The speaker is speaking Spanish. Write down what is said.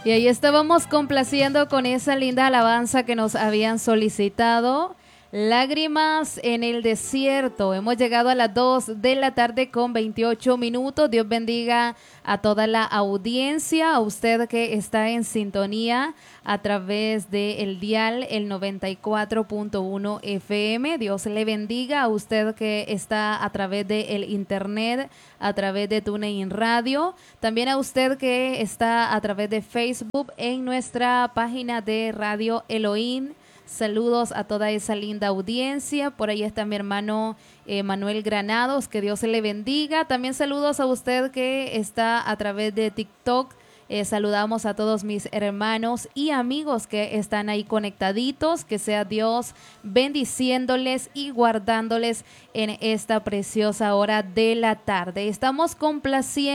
Y ahí estábamos complaciendo con esa linda alabanza que nos habían solicitado. Lágrimas en el desierto. Hemos llegado a las 2 de la tarde con 28 minutos. Dios bendiga a toda la audiencia, a usted que está en sintonía a través del dial, el 94.1 FM. Dios le bendiga a usted que está a través del internet, a través de TuneIn Radio. También a usted que está a través de Facebook en nuestra página de Radio Elohim. Saludos a toda esa linda audiencia. Por ahí está mi hermano Manuel Granados, que Dios le bendiga. También saludos a usted que está a través de TikTok. Saludamos a todos mis hermanos y amigos que están ahí conectaditos. Que sea Dios bendiciéndoles y guardándoles en esta preciosa hora de la tarde. Estamos complaciendo